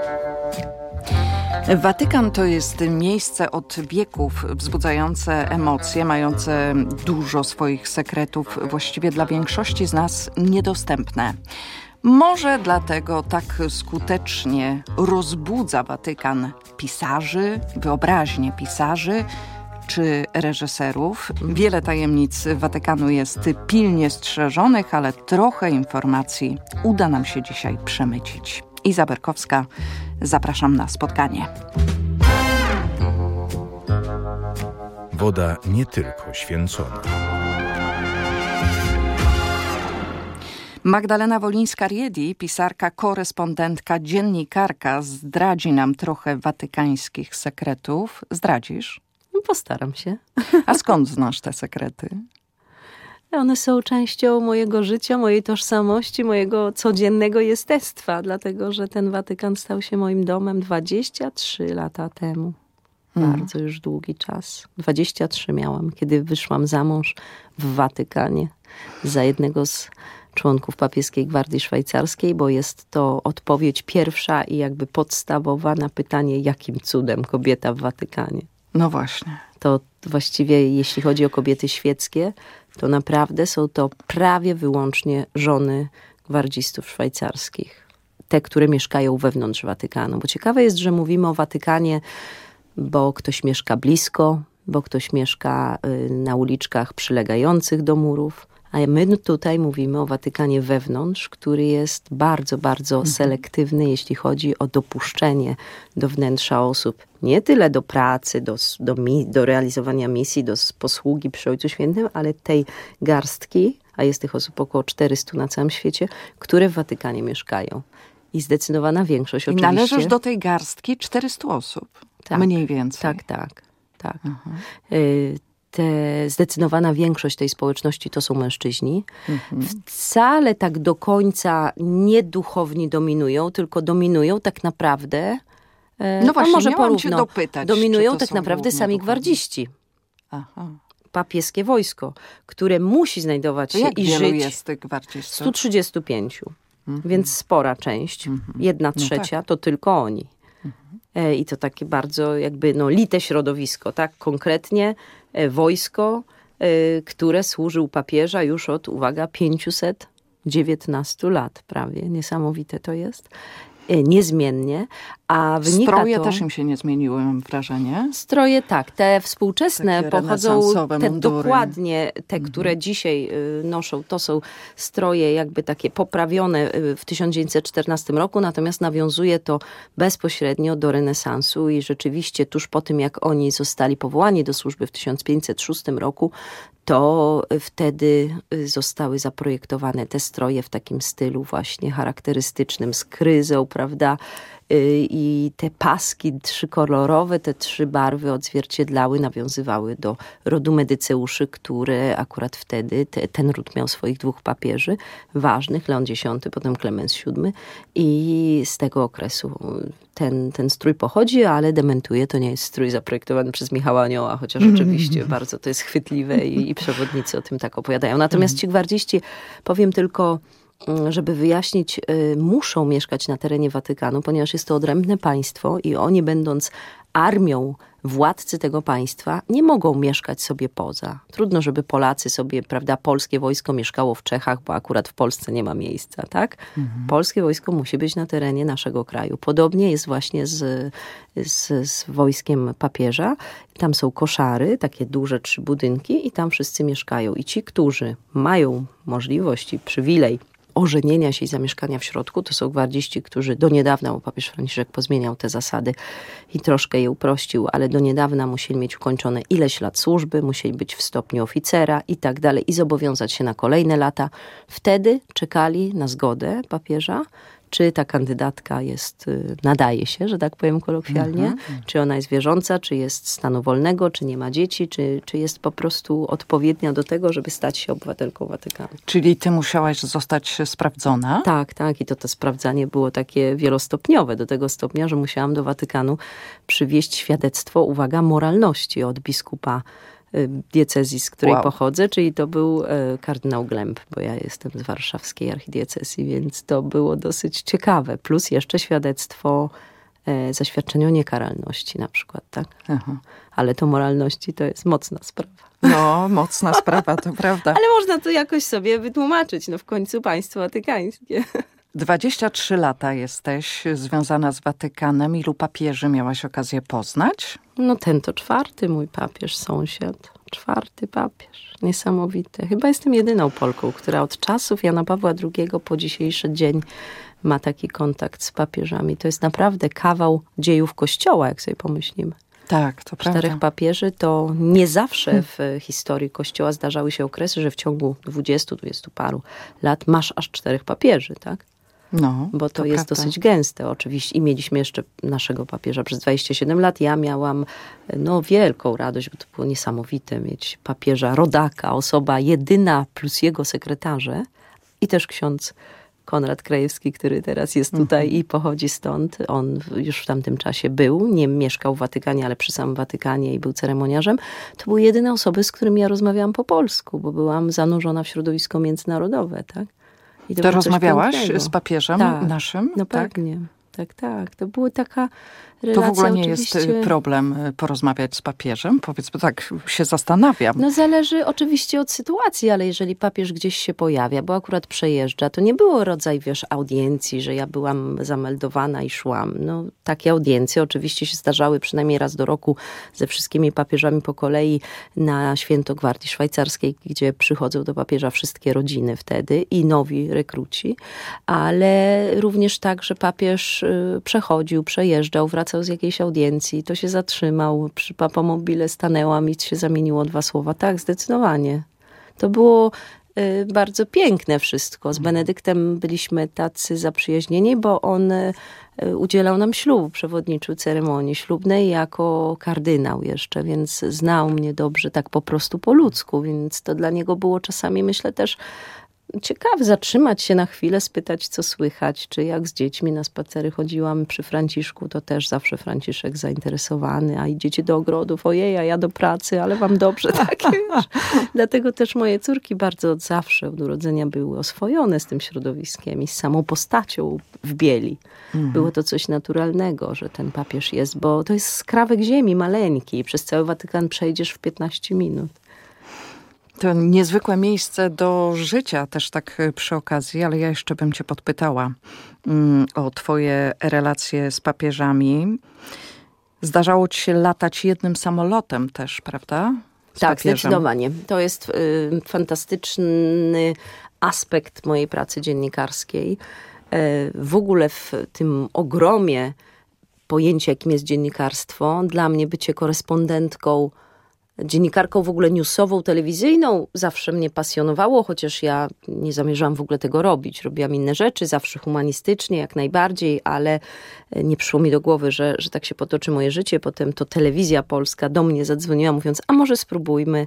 Watykan to jest miejsce od wieków wzbudzające emocje, mające dużo swoich sekretów, właściwie dla większości z nas niedostępne. Może dlatego tak skutecznie rozbudza Watykan pisarzy, wyobraźnię pisarzy czy reżyserów. Wiele tajemnic Watykanu jest pilnie strzeżonych, ale trochę informacji uda nam się dzisiaj przemycić. Iza Berkowska, zapraszam na spotkanie. Woda nie tylko święcona. Magdalena Wolińska-Riedi, pisarka, korespondentka, dziennikarka, zdradzi nam trochę watykańskich sekretów. Zdradzisz? Postaram się. A skąd znasz te sekrety? One są częścią mojego życia, mojej tożsamości, mojego codziennego jestestwa, dlatego że ten Watykan stał się moim domem 23 lata temu. Bardzo już długi czas. 23 miałam, kiedy wyszłam za mąż w Watykanie za jednego z członków papieskiej gwardii szwajcarskiej, bo jest to odpowiedź pierwsza i jakby podstawowa na pytanie, jakim cudem kobieta w Watykanie. No właśnie. To właściwie, jeśli chodzi o kobiety świeckie, to naprawdę są to prawie wyłącznie żony gwardzistów szwajcarskich. Te, które mieszkają wewnątrz Watykanu. Bo ciekawe jest, że mówimy o Watykanie, bo ktoś mieszka blisko, bo ktoś mieszka na uliczkach przylegających do murów. A my tutaj mówimy o Watykanie wewnątrz, który jest bardzo, bardzo selektywny, jeśli chodzi o dopuszczenie do wnętrza osób. Nie tyle do pracy, do realizowania misji, do posługi przy Ojcu Świętym, ale tej garstki, a jest tych osób około 400 na całym świecie, które w Watykanie mieszkają. I zdecydowana większość oczywiście... I należysz do tej garstki 400 osób, tak, mniej więcej. Tak. Zdecydowana większość tej społeczności to są mężczyźni. Wcale tak do końca nie duchowni dominują, tylko dominują tak naprawdę, no właśnie, może miałam cię dopytać, dominują tak naprawdę sami gwardziści. Aha. Papieskie wojsko, które musi znajdować się i żyć. Jest tych gwardzistów? 135, więc spora część. 1/3 to tylko oni. I to takie bardzo jakby lite środowisko, tak? Konkretnie wojsko, które służył papieża już od, uwaga, 519 lat prawie. Niesamowite to jest. Niezmiennie, a wynika Stroje to... też im się nie zmieniły, mam wrażenie. Stroje tak, te współczesne takie pochodzą, dokładnie te, które dzisiaj noszą, to są stroje jakby takie poprawione w 1914 roku, natomiast nawiązuje to bezpośrednio do renesansu i rzeczywiście tuż po tym, jak oni zostali powołani do służby w 1506 roku, to wtedy zostały zaprojektowane te stroje w takim stylu właśnie charakterystycznym, z kryzą, prawda? I te paski trzykolorowe, te 3 barwy odzwierciedlały, nawiązywały do rodu Medyceuszy, które akurat wtedy, ten ród miał swoich 2 papieży ważnych, Leon X, potem Klemens VII i z tego okresu ten strój pochodzi, ale dementuje, to nie jest strój zaprojektowany przez Michała Anioła, chociaż oczywiście bardzo to jest chwytliwe i przewodnicy o tym tak opowiadają. Natomiast ci gwardziści, powiem tylko, żeby wyjaśnić, muszą mieszkać na terenie Watykanu, ponieważ jest to odrębne państwo i oni, będąc armią władcy tego państwa, nie mogą mieszkać sobie poza. Trudno, żeby Polacy sobie, prawda, polskie wojsko mieszkało w Czechach, bo akurat w Polsce nie ma miejsca, tak? Polskie wojsko musi być na terenie naszego kraju. Podobnie jest właśnie z wojskiem papieża. Tam są koszary, takie duże 3 budynki i tam wszyscy mieszkają. I ci, którzy mają możliwość i przywilej ożenienia się i zamieszkania w środku, to są gwardziści, którzy do niedawna, bo papież Franciszek pozmieniał te zasady i troszkę je uprościł, ale do niedawna musieli mieć ukończone ileś lat służby, musieli być w stopniu oficera i tak dalej i zobowiązać się na kolejne lata. Wtedy czekali na zgodę papieża, czy ta kandydatka nadaje się, że tak powiem kolokwialnie, czy ona jest wierząca, czy jest stanu wolnego, czy nie ma dzieci, czy jest po prostu odpowiednia do tego, żeby stać się obywatelką Watykanu. Czyli ty musiałaś zostać sprawdzona? Tak. I to sprawdzanie było takie wielostopniowe, do tego stopnia, że musiałam do Watykanu przywieźć świadectwo, uwaga, moralności od biskupa diecezji, z której pochodzę, czyli to był kardynał Glemp, bo ja jestem z warszawskiej archidiecezji, więc to było dosyć ciekawe. Plus jeszcze świadectwo zaświadczenie o niekaralności na przykład, tak? Aha. Ale to moralności to jest mocna sprawa. No, mocna sprawa, to prawda. Ale można to jakoś sobie wytłumaczyć, no w końcu państwo watykańskie. 23 lata jesteś związana z Watykanem. Ilu papieży miałaś okazję poznać? No ten to 4. mój papież, sąsiad. 4. papież. Niesamowite. Chyba jestem jedyną Polką, która od czasów Jana Pawła II po dzisiejszy dzień ma taki kontakt z papieżami. To jest naprawdę kawał dziejów Kościoła, jak sobie pomyślimy. Tak, to prawda. 4 papieży to nie zawsze w historii Kościoła zdarzały się okresy, że w ciągu 20 paru lat masz aż 4 papieży, tak? No, Bo to jest prawda. dosyć gęste oczywiście. I mieliśmy jeszcze naszego papieża przez 27 lat. Ja miałam wielką radość, bo to było niesamowite mieć papieża rodaka, osoba jedyna plus jego sekretarze i też ksiądz Konrad Krajewski, który teraz jest tutaj i pochodzi stąd. On już w tamtym czasie był, nie mieszkał w Watykanie, ale przy samym Watykanie i był ceremoniarzem. To były jedyne osoby, z którymi ja rozmawiałam po polsku, bo byłam zanurzona w środowisko międzynarodowe, tak? I To było coś rozmawiałaś pięknego. z papieżem naszym? No tak? pewnie. Tak. To była taka To relacja w ogóle nie oczywiście... jest problem porozmawiać z papieżem? Powiedz, bo tak się zastanawiam. No zależy oczywiście od sytuacji, ale jeżeli papież gdzieś się pojawia, bo akurat przejeżdża, to nie było rodzaj, audiencji, że ja byłam zameldowana i szłam. No takie audiencje oczywiście się zdarzały przynajmniej raz do roku ze wszystkimi papieżami po kolei na Święto Gwardii Szwajcarskiej, gdzie przychodzą do papieża wszystkie rodziny wtedy i nowi rekruci, ale również tak, że papież przechodził, przejeżdżał, wracał z jakiejś audiencji, to się zatrzymał, przy papamobile stanęłam i się zamieniło 2 słowa. Tak, zdecydowanie. To było bardzo piękne wszystko. Z Benedyktem byliśmy tacy zaprzyjaźnieni, bo on udzielał nam ślubu, przewodniczył ceremonii ślubnej jako kardynał jeszcze, więc znał mnie dobrze tak po prostu po ludzku, więc to dla niego było czasami, myślę, też ciekawe zatrzymać się na chwilę, spytać, co słychać, czy jak z dziećmi na spacery chodziłam przy Franciszku, to też zawsze Franciszek zainteresowany, a idziecie do ogrodów, ojej, a ja do pracy, ale wam dobrze, tak wiesz. Dlatego też moje córki bardzo od zawsze, od urodzenia były oswojone z tym środowiskiem i z samą postacią w bieli. Było to coś naturalnego, że ten papież jest, bo to jest skrawek ziemi, maleńki i przez cały Watykan przejdziesz w 15 minut. To niezwykłe miejsce do życia też tak przy okazji, ale ja jeszcze bym cię podpytała o twoje relacje z papieżami. Zdarzało ci się latać jednym samolotem też, prawda? Tak, zdecydowanie. To jest fantastyczny aspekt mojej pracy dziennikarskiej. W ogóle w tym ogromie pojęcia, jakim jest dziennikarstwo, dla mnie bycie korespondentką, dziennikarką w ogóle newsową, telewizyjną zawsze mnie pasjonowało, chociaż ja nie zamierzałam w ogóle tego robić. Robiłam inne rzeczy, zawsze humanistycznie, jak najbardziej, ale nie przyszło mi do głowy, że tak się potoczy moje życie. Potem to Telewizja Polska do mnie zadzwoniła, mówiąc, a może spróbujmy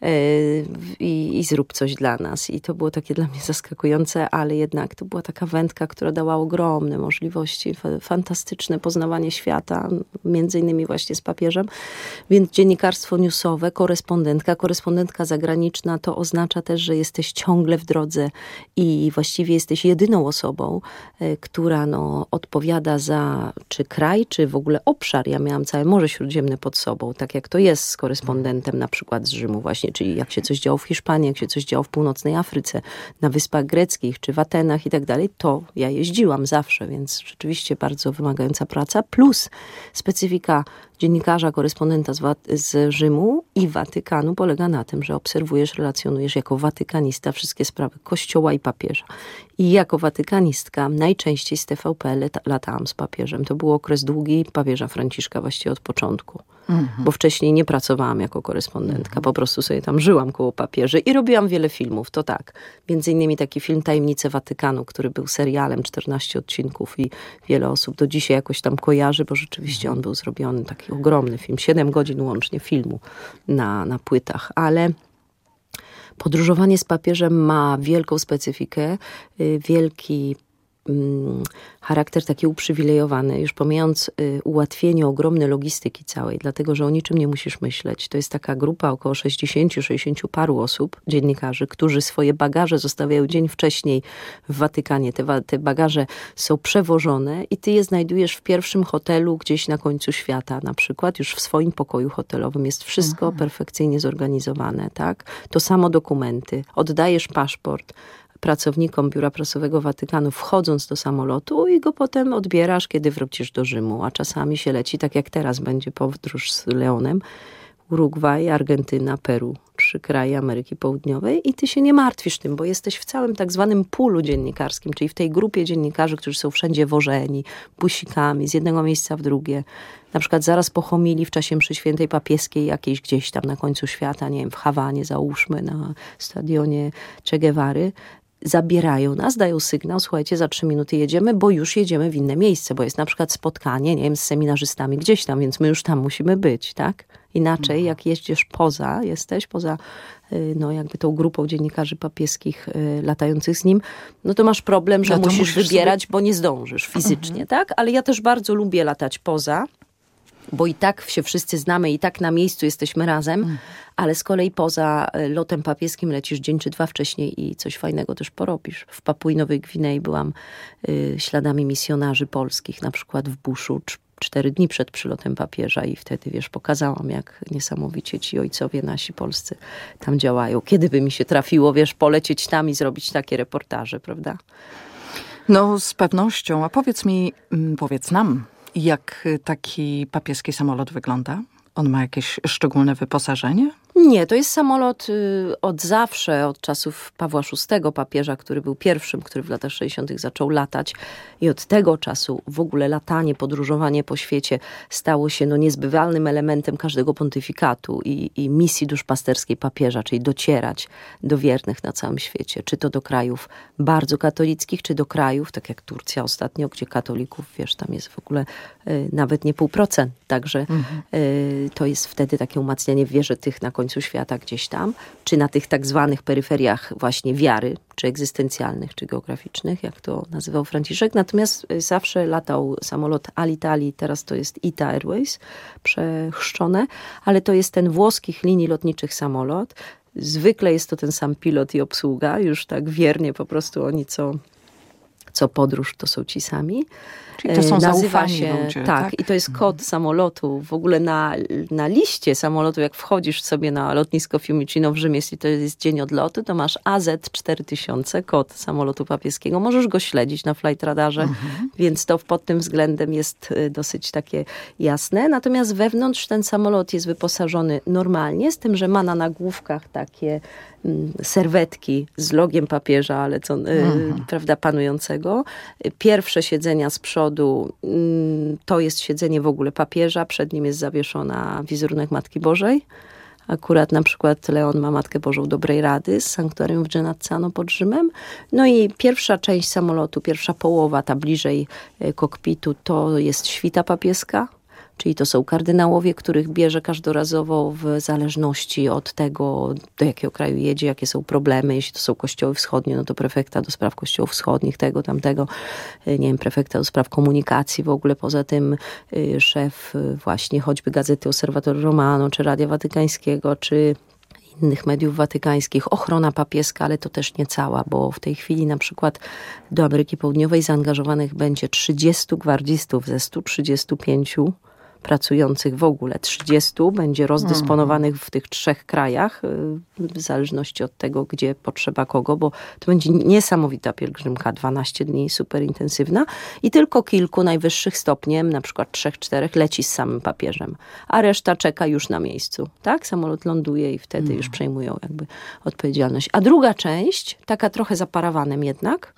i zrób coś dla nas. I to było takie dla mnie zaskakujące, ale jednak to była taka wędka, która dała ogromne możliwości, fantastyczne poznawanie świata, między innymi właśnie z papieżem. Więc dziennikarstwo newsowe, korespondentka zagraniczna, to oznacza też, że jesteś ciągle w drodze i właściwie jesteś jedyną osobą, która odpowiada za czy kraj, czy w ogóle obszar. Ja miałam całe Morze Śródziemne pod sobą, tak jak to jest z korespondentem na przykład z Rzymu właśnie, czyli jak się coś działo w Hiszpanii, jak się coś działo w północnej Afryce, na Wyspach Greckich, czy w Atenach i tak dalej, to ja jeździłam zawsze, więc rzeczywiście bardzo wymagająca praca, plus specyfika dziennikarza, korespondenta z Rzymu i Watykanu polega na tym, że obserwujesz, relacjonujesz jako watykanista wszystkie sprawy Kościoła i papieża. I jako watykanistka najczęściej z TVP latałam z papieżem. To był okres długi papieża Franciszka właściwie od początku. Bo wcześniej nie pracowałam jako korespondentka. Po prostu sobie tam żyłam koło papieży i robiłam wiele filmów, to tak. Między innymi taki film Tajemnice Watykanu, który był serialem, 14 odcinków i wiele osób do dzisiaj jakoś tam kojarzy, bo rzeczywiście on był zrobiony, taki ogromny film, 7 godzin łącznie filmu na płytach, ale podróżowanie z papieżem ma wielką specyfikę, wielki charakter taki uprzywilejowany, już pomijając ułatwienie ogromne logistyki całej, dlatego, że o niczym nie musisz myśleć. To jest taka grupa około 60 paru osób, dziennikarzy, którzy swoje bagaże zostawiają dzień wcześniej w Watykanie. Te bagaże są przewożone i ty je znajdujesz w pierwszym hotelu gdzieś na końcu świata, na przykład już w swoim pokoju hotelowym. Jest wszystko perfekcyjnie zorganizowane, tak? To samo dokumenty. Oddajesz paszport pracownikom Biura Prasowego Watykanu, wchodząc do samolotu i go potem odbierasz, kiedy wrócisz do Rzymu. A czasami się leci, tak jak teraz będzie podróż z Leonem, Urugwaj, Argentyna, Peru, 3 kraje Ameryki Południowej i ty się nie martwisz tym, bo jesteś w całym tak zwanym poolu dziennikarskim, czyli w tej grupie dziennikarzy, którzy są wszędzie wożeni, busikami, z jednego miejsca w drugie. Na przykład zaraz po homilii w czasie mszy świętej papieskiej jakiejś gdzieś tam na końcu świata, nie wiem, w Hawanie załóżmy, na stadionie Che Guevary, zabierają nas, dają sygnał, słuchajcie, za 3 minuty jedziemy, bo już jedziemy w inne miejsce, bo jest na przykład spotkanie, nie wiem, z seminarzystami gdzieś tam, więc my już tam musimy być, tak? Inaczej, jak jesteś poza no jakby tą grupą dziennikarzy papieskich latających z nim, no to masz problem, że musisz wybierać, bo nie zdążysz fizycznie, tak? Ale ja też bardzo lubię latać poza, bo i tak się wszyscy znamy, i tak na miejscu jesteśmy razem, ale z kolei poza lotem papieskim lecisz dzień czy 2 wcześniej i coś fajnego też porobisz. W Papui Nowej Gwinei byłam śladami misjonarzy polskich, na przykład w buszu 4 dni przed przylotem papieża i wtedy, pokazałam, jak niesamowicie ci ojcowie nasi polscy tam działają. Kiedy by mi się trafiło, polecieć tam i zrobić takie reportaże, prawda? No, z pewnością. A powiedz nam, jak taki papieski samolot wygląda? On ma jakieś szczególne wyposażenie? Nie, to jest samolot od zawsze, od czasów Pawła VI, papieża, który był pierwszym, który w latach 60. zaczął latać. I od tego czasu w ogóle latanie, podróżowanie po świecie stało się niezbywalnym elementem każdego pontyfikatu i misji duszpasterskiej papieża, czyli docierać do wiernych na całym świecie. Czy to do krajów bardzo katolickich, czy do krajów, tak jak Turcja ostatnio, gdzie katolików, tam jest w ogóle nawet nie 0,5%. Także to jest wtedy takie umacnianie w wierze tych na końcu świata gdzieś tam, czy na tych tak zwanych peryferiach właśnie wiary, czy egzystencjalnych, czy geograficznych, jak to nazywał Franciszek. Natomiast zawsze latał samolot Alitalia, teraz to jest ITA Airways, przechrzczone, ale to jest ten włoskich linii lotniczych samolot. Zwykle jest to ten sam pilot i obsługa, już tak wiernie po prostu oni co podróż to są ci sami. Czyli to są zaufani ludzie, tak? I to jest kod samolotu. W ogóle na liście samolotu, jak wchodzisz sobie na lotnisko Fiumicino w Rzymie, jeśli to jest dzień odlotu, to masz AZ4000, kod samolotu papieskiego. Możesz go śledzić na flight radarze, więc to pod tym względem jest dosyć takie jasne. Natomiast wewnątrz ten samolot jest wyposażony normalnie, z tym, że ma na nagłówkach takie serwetki z logiem papieża, ale prawda, panującego. Pierwsze siedzenia z przodu to jest siedzenie w ogóle papieża, przed nim jest zawieszona wizerunek Matki Bożej. Akurat na przykład Leon ma Matkę Bożą Dobrej Rady z sanktuarium w Genazzano pod Rzymem. No i pierwsza część samolotu, pierwsza połowa, ta bliżej kokpitu, to jest świta papieska. Czyli to są kardynałowie, których bierze każdorazowo w zależności od tego, do jakiego kraju jedzie, jakie są problemy. Jeśli to są kościoły wschodnie, no to prefekta do spraw kościołów wschodnich, tego, tamtego, nie wiem, prefekta do spraw komunikacji w ogóle. Poza tym szef właśnie choćby Gazety Osservatore Romano, czy Radia Watykańskiego, czy innych mediów watykańskich, ochrona papieska, ale to też nie cała, bo w tej chwili na przykład do Ameryki Południowej zaangażowanych będzie 30 gwardzistów ze 135 pracujących w ogóle. 30 będzie rozdysponowanych w tych 3 krajach, w zależności od tego, gdzie potrzeba kogo, bo to będzie niesamowita pielgrzymka, 12 dni, super intensywna i tylko kilku najwyższych stopniem, na przykład 3-4 leci z samym papieżem, a reszta czeka już na miejscu. Tak? Samolot ląduje i wtedy już przejmują jakby odpowiedzialność. A druga część, taka trochę za parawanem jednak,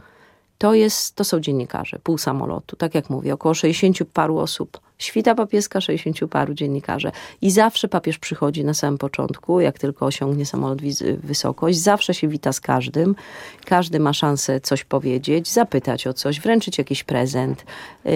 to są dziennikarze, pół samolotu. Tak jak mówię, około 60 paru osób. Świta papieska, 60 paru dziennikarzy. I zawsze papież przychodzi na samym początku, jak tylko osiągnie samolot wysokość. Zawsze się wita z każdym. Każdy ma szansę coś powiedzieć, zapytać o coś, wręczyć jakiś prezent.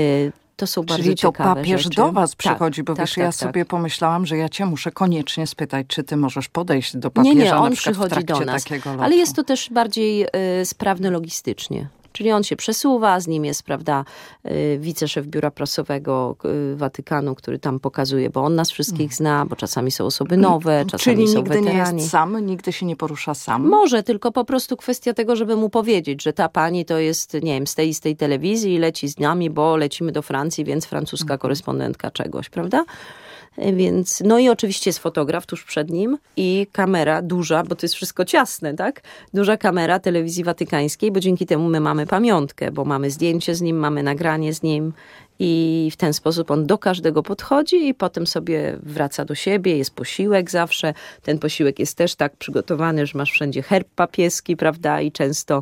To są bardzo ciekawe to papież rzeczy. do was przychodzi, bo wiesz, ja tak. sobie pomyślałam, że ja cię muszę koniecznie spytać, czy ty możesz podejść do papieża nie, on na przykład przychodzi w trakcie do nas. takiego lotu. Ale jest to też bardziej sprawne logistycznie. Czyli on się przesuwa, z nim jest, prawda, wiceszef biura prasowego Watykanu, który tam pokazuje, bo on nas wszystkich zna, bo czasami są osoby nowe, czasami Czyli są nigdy weterani. nie jest sam, nigdy się nie porusza sam? Może, tylko po prostu kwestia tego, żeby mu powiedzieć, że ta pani to jest, nie wiem, z tej telewizji i leci z nami, bo lecimy do Francji, więc francuska korespondentka czegoś, prawda? Więc, no i oczywiście jest fotograf tuż przed nim i kamera duża, bo to jest wszystko ciasne, tak? Duża kamera telewizji watykańskiej, bo dzięki temu my mamy pamiątkę, bo mamy zdjęcie z nim, mamy nagranie z nim i w ten sposób on do każdego podchodzi i potem sobie wraca do siebie, jest posiłek zawsze. Ten posiłek jest też tak przygotowany, że masz wszędzie herb papieski, prawda? I często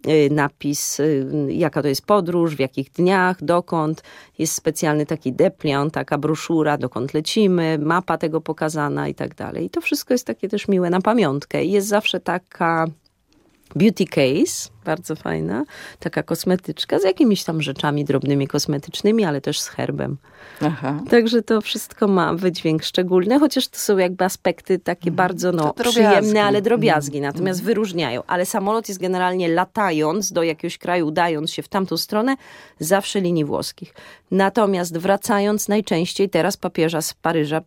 napis, jaka to jest podróż, w jakich dniach, dokąd. Jest specjalny taki depliant, taka broszura, dokąd lecimy, mapa tego pokazana i tak dalej. I to wszystko jest takie też miłe na pamiątkę. I jest zawsze taka beauty case, bardzo fajna, taka kosmetyczka z jakimiś tam rzeczami drobnymi kosmetycznymi, ale też z herbem. Aha. Także to wszystko ma wydźwięk szczególny, chociaż to są jakby aspekty takie bardzo przyjemne, ale drobiazgi, natomiast wyróżniają. Ale samolot jest generalnie latając do jakiegoś kraju, udając się w tamtą stronę, zawsze linii włoskich. Natomiast wracając najczęściej teraz papieża z Paryża,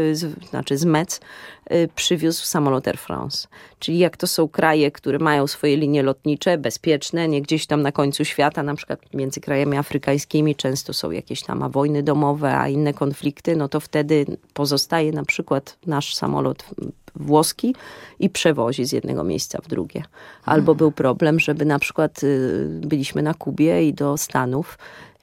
z Metz, przywiózł samolot Air France. Czyli jak to są kraje, które mają swoje linie lotnicze, bezpieczne, nie gdzieś tam na końcu świata, na przykład między krajami afrykańskimi często są jakieś tam wojny domowe, a inne konflikty, no to wtedy pozostaje na przykład nasz samolot włoski i przewozi z jednego miejsca w drugie. Albo był problem, żeby na przykład byliśmy na Kubie i do Stanów,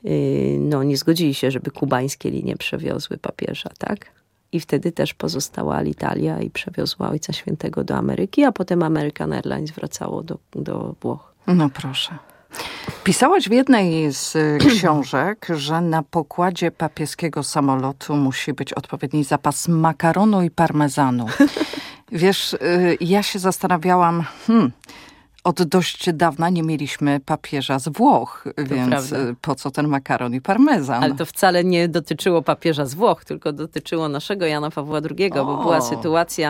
no nie zgodzili się, żeby kubańskie linie przewiozły papieża, tak? I wtedy też pozostała Alitalia i przewiozła Ojca Świętego do Ameryki, a potem American Airlines wracało do Włoch. No proszę. Pisałaś w jednej z książek, że na pokładzie papieskiego samolotu musi być odpowiedni zapas makaronu i parmezanu. Wiesz, ja się zastanawiałam, od dość dawna nie mieliśmy papieża z Włoch, więc prawda. Po co ten makaron i parmezan? Ale to wcale nie dotyczyło papieża z Włoch, tylko dotyczyło naszego Jana Pawła II, bo była sytuacja,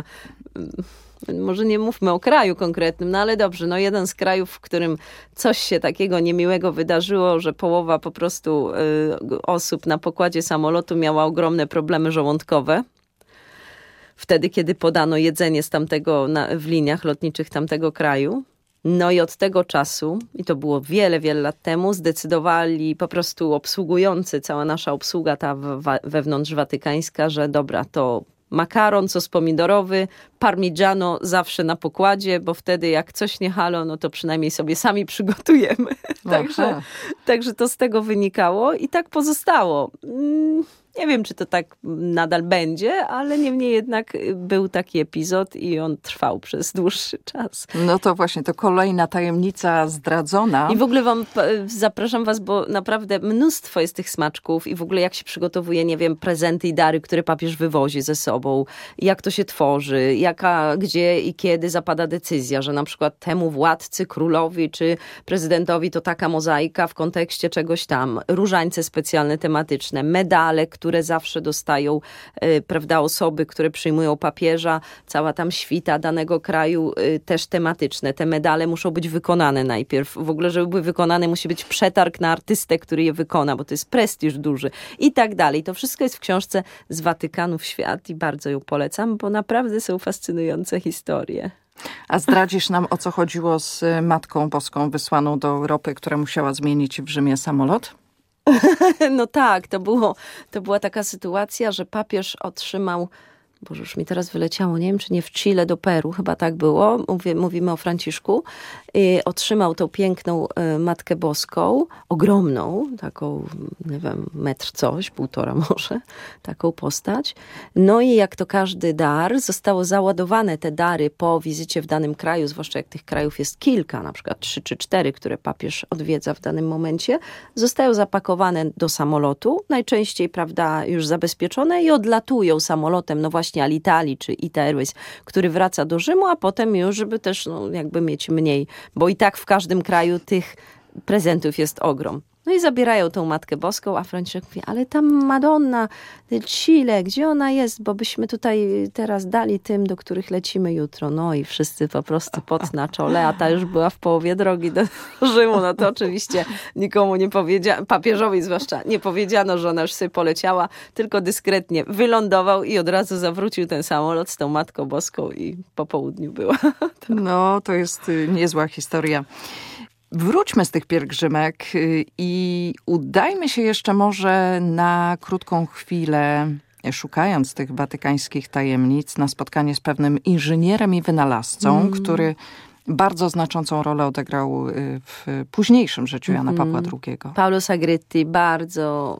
może nie mówmy o kraju konkretnym, no ale dobrze, no jeden z krajów, w którym coś się takiego niemiłego wydarzyło, że połowa po prostu osób na pokładzie samolotu miała ogromne problemy żołądkowe. Wtedy, kiedy podano jedzenie z tamtego, w liniach lotniczych tamtego kraju. No i od tego czasu, i to było wiele, wiele lat temu, zdecydowali po prostu obsługujący, cała nasza obsługa ta wewnątrz watykańska, że dobra, to makaron, sos pomidorowy, parmigiano zawsze na pokładzie, bo wtedy jak coś nie halo, no to przynajmniej sobie sami przygotujemy. Także to z tego wynikało i tak pozostało. Nie wiem, czy to tak nadal będzie, ale niemniej jednak był taki epizod i on trwał przez dłuższy czas. No to właśnie, to kolejna tajemnica zdradzona. I w ogóle zapraszam was, bo naprawdę mnóstwo jest tych smaczków i w ogóle jak się przygotowuje, nie wiem, prezenty i dary, które papież wywozi ze sobą, jak to się tworzy, gdzie i kiedy zapada decyzja, że na przykład temu władcy, królowi czy prezydentowi to taka mozaika w kontekście czegoś tam, różańce specjalne, tematyczne, medale, które zawsze dostają, prawda, osoby, które przyjmują papieża, cała tam świta danego kraju, też tematyczne. Te medale muszą być wykonane najpierw. W ogóle, żeby były wykonane, musi być przetarg na artystę, który je wykona, bo to jest prestiż duży i tak dalej. To wszystko jest w książce Z Watykanu w świat i bardzo ją polecam, bo naprawdę są fascynujące historie. A zdradzisz nam, o co chodziło z Matką Boską wysłaną do Europy, która musiała zmienić w Rzymie samolot? No tak, to była taka sytuacja, że papież otrzymał, Boże, już mi teraz wyleciało, nie wiem, czy nie w Chile do Peru, chyba tak było, mówimy o Franciszku, otrzymał tą piękną Matkę Boską, ogromną, taką, nie wiem, metr coś, 1,5 może, taką postać. No i jak to każdy dar, zostało załadowane te dary po wizycie w danym kraju, zwłaszcza jak tych krajów jest kilka, na przykład 3 czy 4, które papież odwiedza w danym momencie, zostają zapakowane do samolotu, najczęściej, prawda, już zabezpieczone i odlatują samolotem, no właśnie Alitalia czy ITA Airways, który wraca do Rzymu, a potem już, żeby też jakby mieć mniej, bo i tak w każdym kraju tych prezentów jest ogrom. No i zabierają tą Matkę Boską, a Franciszek mówi, ale tam Madonna del Chile, gdzie ona jest? Bo byśmy tutaj teraz dali tym, do których lecimy jutro. No i wszyscy po prostu pot na czole, a ta już była w połowie drogi do Rzymu. No to oczywiście nikomu nie powiedziano, papieżowi zwłaszcza, nie powiedziano, że ona już sobie poleciała, tylko dyskretnie wylądował i od razu zawrócił ten samolot z tą Matką Boską i po południu była. No, to jest niezła historia. Wróćmy z tych pielgrzymek i udajmy się jeszcze może na krótką chwilę, szukając tych watykańskich tajemnic, na spotkanie z pewnym inżynierem i wynalazcą, który bardzo znaczącą rolę odegrał w późniejszym życiu Jana Pawła II. Paolo Sagretti, bardzo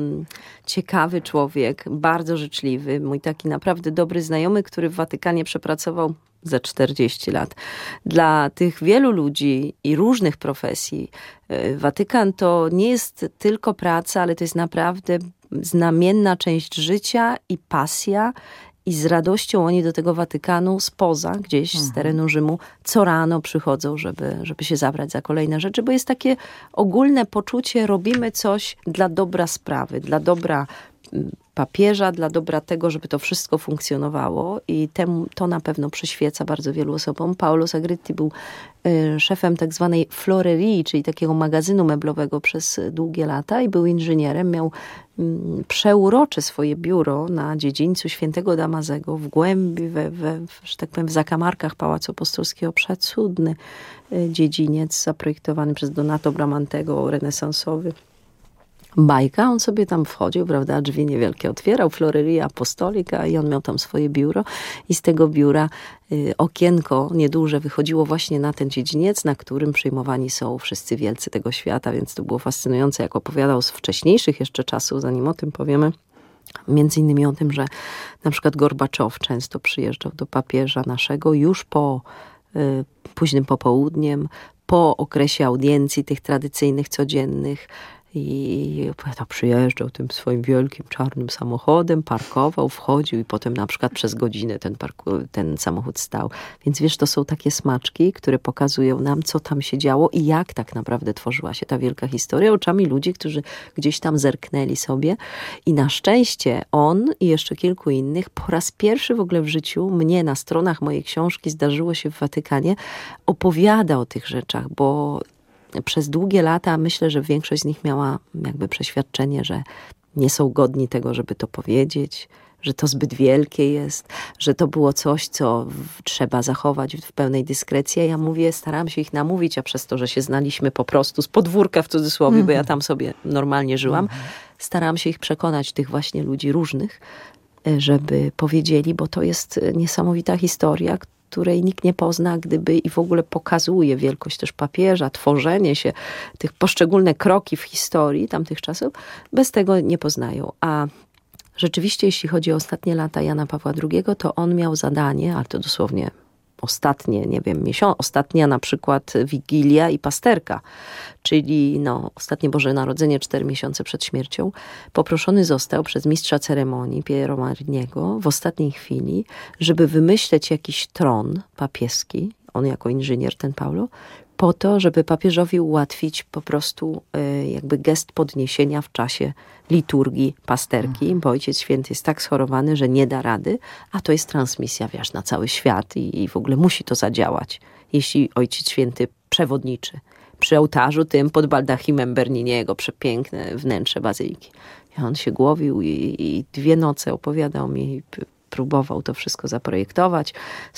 ciekawy człowiek, bardzo życzliwy, mój taki naprawdę dobry znajomy, który w Watykanie przepracował za 40 lat. Dla tych wielu ludzi i różnych profesji Watykan to nie jest tylko praca, ale to jest naprawdę znamienna część życia i pasja. I z radością oni do tego Watykanu spoza, gdzieś z terenu Rzymu, co rano przychodzą, żeby się zabrać za kolejne rzeczy, bo jest takie ogólne poczucie, robimy coś dla dobra sprawy, dla dobra papieża, dla dobra tego, żeby to wszystko funkcjonowało i to na pewno przyświeca bardzo wielu osobom. Paolo Sagretti był szefem tak zwanej florerii, czyli takiego magazynu meblowego przez długie lata i był inżynierem. Miał przeurocze swoje biuro na dziedzińcu Świętego Damazego w głębi, że tak powiem, w zakamarkach Pałacu Apostolskiego. Przecudny dziedziniec zaprojektowany przez Donato Bramantego, renesansowy. Bajka, on sobie tam wchodził, prawda, drzwi niewielkie otwierał, Floreria Apostolika i on miał tam swoje biuro i z tego biura okienko nieduże wychodziło właśnie na ten dziedziniec, na którym przyjmowani są wszyscy wielcy tego świata, więc to było fascynujące, jak opowiadał z wcześniejszych jeszcze czasów, zanim o tym powiemy. Między innymi o tym, że na przykład Gorbaczow często przyjeżdżał do papieża naszego już po późnym popołudniem, po okresie audiencji tych tradycyjnych, codziennych. I opowiadał, przyjeżdżał tym swoim wielkim czarnym samochodem, parkował, wchodził i potem na przykład przez godzinę ten samochód stał. Więc wiesz, to są takie smaczki, które pokazują nam, co tam się działo i jak tak naprawdę tworzyła się ta wielka historia oczami ludzi, którzy gdzieś tam zerknęli sobie. I na szczęście on i jeszcze kilku innych po raz pierwszy w ogóle w życiu mnie na stronach mojej książki zdarzyło się w Watykanie opowiada o tych rzeczach, bo przez długie lata myślę, że większość z nich miała jakby przeświadczenie, że nie są godni tego, żeby to powiedzieć, że to zbyt wielkie jest, że to było coś, co trzeba zachować w pełnej dyskrecji. Ja mówię, starałam się ich namówić, a przez to, że się znaliśmy po prostu z podwórka w cudzysłowie, bo ja tam sobie normalnie żyłam, starałam się ich przekonać, tych właśnie ludzi różnych, żeby powiedzieli, bo to jest niesamowita historia, której nikt nie pozna, gdyby i w ogóle pokazuje wielkość też papieża, tworzenie się, tych poszczególne kroki w historii tamtych czasów, bez tego nie poznają. A rzeczywiście, jeśli chodzi o ostatnie lata Jana Pawła II, to on miał zadanie, ale to dosłownie ostatnie, nie wiem, ostatnia na przykład Wigilia i Pasterka, czyli ostatnie Boże Narodzenie 4 miesiące przed śmiercią, poproszony został przez mistrza ceremonii Piero Mariniego w ostatniej chwili, żeby wymyśleć jakiś tron papieski, on jako inżynier, ten Paulo, po to, żeby papieżowi ułatwić po prostu jakby gest podniesienia w czasie liturgii Pasterki, bo Ojciec Święty jest tak schorowany, że nie da rady, a to jest transmisja, wiesz, na cały świat i w ogóle musi to zadziałać, jeśli Ojciec Święty przewodniczy. Przy ołtarzu tym pod baldachimem Berniniego, przepiękne wnętrze bazyliki. I on się głowił i 2 noce opowiadał mi, próbował to wszystko zaprojektować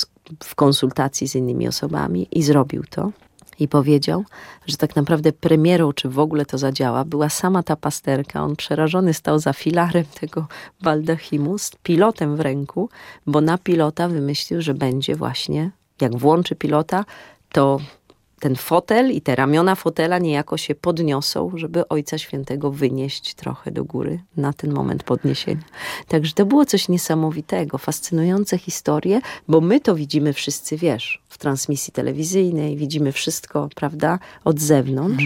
w konsultacji z innymi osobami i zrobił to. I powiedział, że tak naprawdę premierą, czy w ogóle to zadziała, była sama ta Pasterka. On przerażony stał za filarem tego baldachimu z pilotem w ręku, bo na pilota wymyślił, że będzie właśnie, jak włączy pilota, to ten fotel i te ramiona fotela niejako się podniosą, żeby Ojca Świętego wynieść trochę do góry na ten moment podniesienia. Także to było coś niesamowitego, fascynujące historie, bo my to widzimy wszyscy, wiesz, w transmisji telewizyjnej, widzimy wszystko, prawda, od zewnątrz,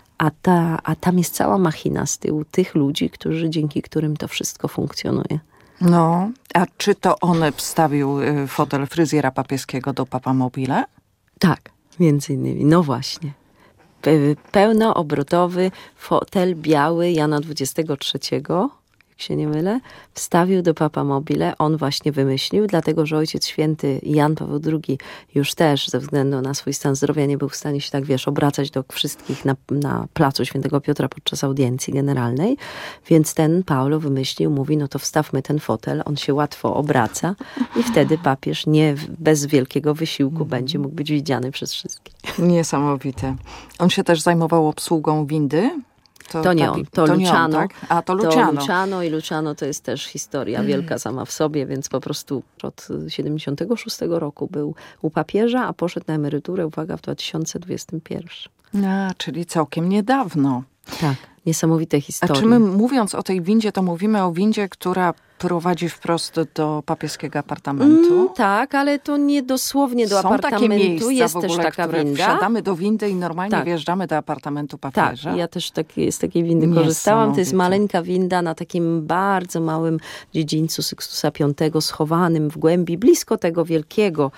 a tam jest cała machina z tyłu tych ludzi, dzięki którym to wszystko funkcjonuje. No, a czy to on wstawił fotel fryzjera papieskiego do Papamobile? Tak. Między innymi, no właśnie. pełnoobrotowy fotel biały Jana XXIII, jak się nie mylę, wstawił do Papamobile. On właśnie wymyślił, dlatego że Ojciec Święty Jan Paweł II już też ze względu na swój stan zdrowia nie był w stanie się tak, obracać do wszystkich na placu Świętego Piotra podczas audiencji generalnej. Więc ten Paulo wymyślił, mówi, no to wstawmy ten fotel, on się łatwo obraca i wtedy papież bez wielkiego wysiłku będzie mógł być widziany przez wszystkich. Niesamowite. On się też zajmował obsługą windy? To nie on, to Luciano. Tak? A to Luciano. To Luciano i Luciano to jest też historia wielka sama w sobie, więc po prostu od 76 roku był u papieża, a poszedł na emeryturę, uwaga, w 2021. Czyli całkiem niedawno. Tak, niesamowite historie. A czy my, mówiąc o tej windzie, to mówimy o windzie, która prowadzi wprost do papieskiego apartamentu? Tak, ale to nie dosłownie do Są apartamentu. Takie miejsca jest w ogóle, też taka winda. Wsiadamy do windy i normalnie wjeżdżamy do apartamentu papieża. Tak, ja też z takiej windy korzystałam. To jest maleńka winda na takim bardzo małym dziedzińcu Sykstusa V, schowanym w głębi, blisko tego wielkiego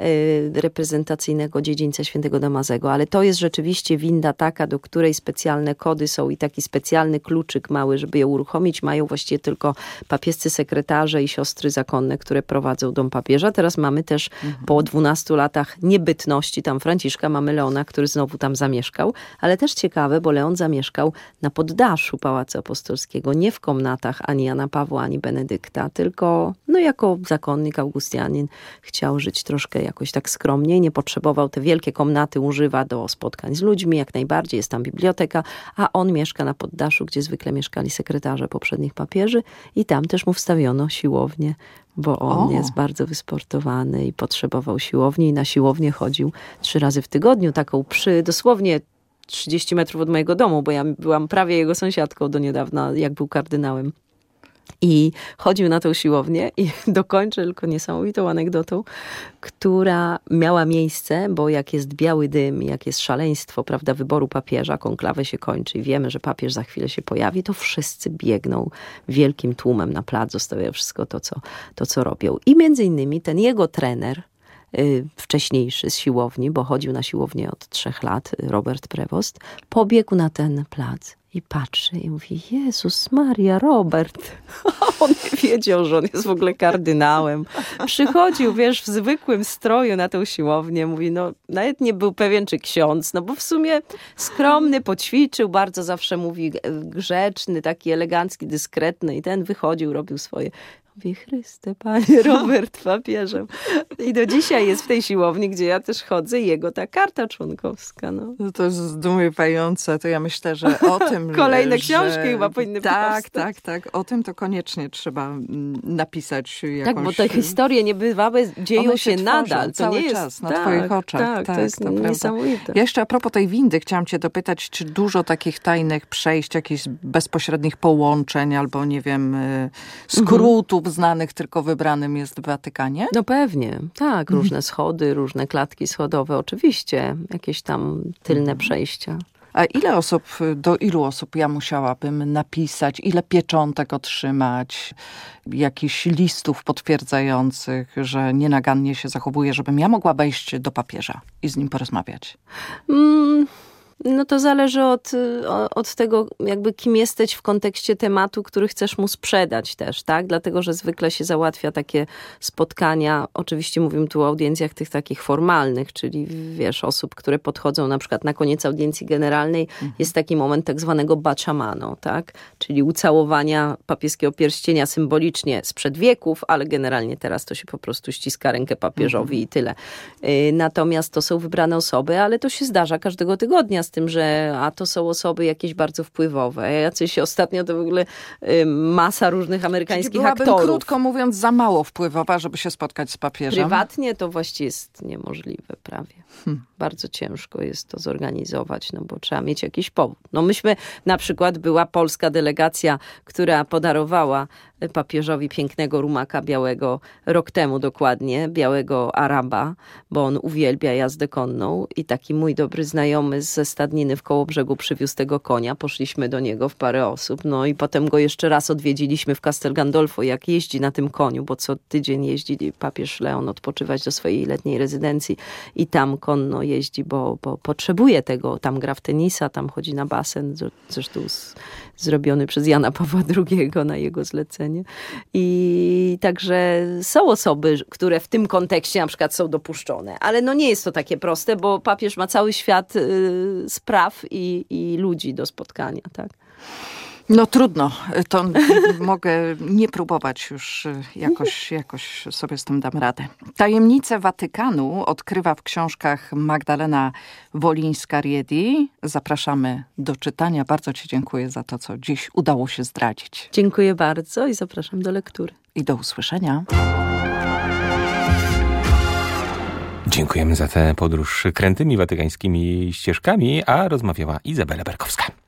reprezentacyjnego dziedzińca Świętego Damazego. Ale to jest rzeczywiście winda taka, do której specjalne kody są i taki specjalny kluczyk mały, żeby ją uruchomić. Mają właściwie tylko papiescy sekretarze i siostry zakonne, które prowadzą dom papieża. Teraz mamy też po 12 latach niebytności tam Franciszka, mamy Leona, który znowu tam zamieszkał, ale też ciekawe, bo Leon zamieszkał na poddaszu Pałacu Apostolskiego, nie w komnatach ani Jana Pawła, ani Benedykta, tylko jako zakonnik augustianin chciał żyć troszkę jakoś tak skromniej, nie potrzebował, te wielkie komnaty używa do spotkań z ludźmi, jak najbardziej, jest tam biblioteka, a on mieszka na poddaszu, gdzie zwykle mieszkali sekretarze poprzednich papieży i tam też mu wstawiono siłownię, bo on jest bardzo wysportowany i potrzebował siłowni i na siłownię chodził 3 razy w tygodniu, taką dosłownie 30 metrów od mojego domu, bo ja byłam prawie jego sąsiadką do niedawna, jak był kardynałem. I chodził na tą siłownię i dokończę tylko niesamowitą anegdotą, która miała miejsce, bo jak jest biały dym, jak jest szaleństwo, prawda, wyboru papieża, konklawę się kończy i wiemy, że papież za chwilę się pojawi, to wszyscy biegną wielkim tłumem na plac, zostawiają wszystko to, co robią. I między innymi ten jego trener, wcześniejszy z siłowni, bo chodził na siłownię od 3 lat, Robert Prevost, pobiegł na ten plac i patrzy i mówi, Jezus Maria, Robert. On nie wiedział, że on jest w ogóle kardynałem. Przychodził, w zwykłym stroju na tę siłownię. Mówi, nawet nie był pewien, czy ksiądz, bo w sumie skromny, poćwiczył, bardzo zawsze mówi grzeczny, taki elegancki, dyskretny i ten wychodził, robił swoje. Mówi, Chryste, Panie, Robert papieżem. I do dzisiaj jest w tej siłowni, gdzie ja też chodzę, jego ta karta członkowska. To jest zdumiewające. To ja myślę, że o tym... Kolejne książki chyba powinny powstać. Tak. O tym to koniecznie trzeba napisać jakąś... Tak, bo te historie niebywałe dzieją się nadal. To cały nie jest czas na twoich oczach. Tak, to jest niesamowite. Ja jeszcze a propos tej windy chciałam cię dopytać, czy dużo takich tajnych przejść, jakichś bezpośrednich połączeń albo, nie wiem, skrótów znanych tylko wybranym jest w Watykanie? No pewnie, tak. Różne schody, różne klatki schodowe, oczywiście. Jakieś tam tylne przejścia. A do ilu osób ja musiałabym napisać? Ile pieczątek otrzymać? Jakichś listów potwierdzających, że nienagannie się zachowuję, żebym ja mogła wejść do papieża i z nim porozmawiać? To zależy od tego, jakby kim jesteś w kontekście tematu, który chcesz mu sprzedać też, tak? Dlatego, że zwykle się załatwia takie spotkania, oczywiście mówimy tu o audiencjach tych takich formalnych, czyli osób, które podchodzą na przykład na koniec audiencji generalnej, jest taki moment tak zwanego baciamano, tak? Czyli ucałowania papieskiego pierścienia symbolicznie sprzed wieków, ale generalnie teraz to się po prostu ściska rękę papieżowi i tyle. Natomiast to są wybrane osoby, ale to się zdarza każdego tygodnia, z tym, że to są osoby jakieś bardzo wpływowe. Jacyś ostatnio to w ogóle masa różnych amerykańskich aktorów. Krótko mówiąc, za mało wpływowa, żeby się spotkać z papieżem. Prywatnie to właściwie jest niemożliwe prawie. Bardzo ciężko jest to zorganizować, bo trzeba mieć jakiś powód. Myśmy, na przykład była polska delegacja, która podarowała papieżowi pięknego rumaka białego rok temu dokładnie, białego Araba, bo on uwielbia jazdę konną i taki mój dobry znajomy ze stadniny w Kołobrzegu przywiózł tego konia. Poszliśmy do niego w parę osób, no i potem go jeszcze raz odwiedziliśmy w Castel Gandolfo, jak jeździ na tym koniu, bo co tydzień jeździ papież Leon odpoczywać do swojej letniej rezydencji i tam konno jeździ, bo potrzebuje tego. Tam gra w tenisa, tam chodzi na basen, zresztą zrobiony przez Jana Pawła II na jego zlecenie. I także są osoby, które w tym kontekście na przykład są dopuszczone. Ale no nie jest to takie proste, bo papież ma cały świat spraw i ludzi do spotkania, tak? No trudno, to mogę nie próbować już, jakoś sobie z tym dam radę. Tajemnice Watykanu odkrywa w książkach Magdalena Wolińska-Riedi. Zapraszamy do czytania. Bardzo ci dziękuję za to, co dziś udało się zdradzić. Dziękuję bardzo i zapraszam do lektury. I do usłyszenia. Dziękujemy za tę podróż krętymi watykańskimi ścieżkami, a rozmawiała Izabela Berkowska.